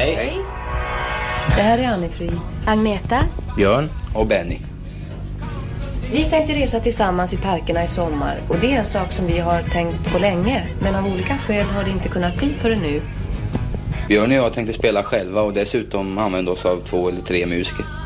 Hej. Det här är Annie-Fri, Agneta, Björn och Benny. Vi tänkte resa tillsammans i parkerna i sommar. Och det är en sak som vi har tänkt på länge. Men av olika skäl har det inte kunnat bli förrän nu. Björn och jag tänkte spela själva och dessutom använda oss av 2 eller 3 musiker.